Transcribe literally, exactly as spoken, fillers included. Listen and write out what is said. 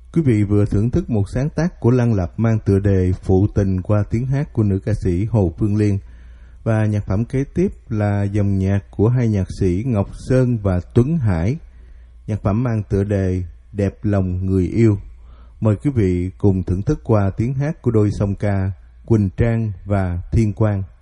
Quý vị vừa thưởng thức một sáng tác của Lăng Lập mang tựa đề Phụ Tình qua tiếng hát của nữ ca sĩ Hồ Phương Liên. Và nhạc phẩm kế tiếp là dòng nhạc của hai nhạc sĩ Ngọc Sơn và Tuấn Hải. Nhạc phẩm mang tựa đề Đẹp Lòng Người Yêu. Mời quý vị cùng thưởng thức qua tiếng hát của đôi song ca Quỳnh Trang và Thiên Quang.